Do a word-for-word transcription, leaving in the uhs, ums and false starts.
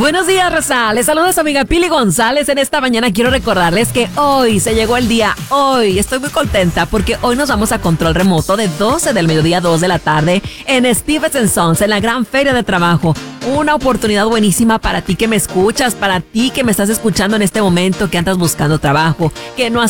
Buenos días, Rosa. Les saluda su amiga Pili González. En esta mañana quiero recordarles que hoy se llegó el día. Hoy estoy muy contenta porque hoy nos vamos a control remoto de doce del mediodía a dos de la tarde en Stevens and Sons, en la gran feria de trabajo. Una oportunidad buenísima para ti que me escuchas, para ti que me estás escuchando en este momento, que andas buscando trabajo, que no has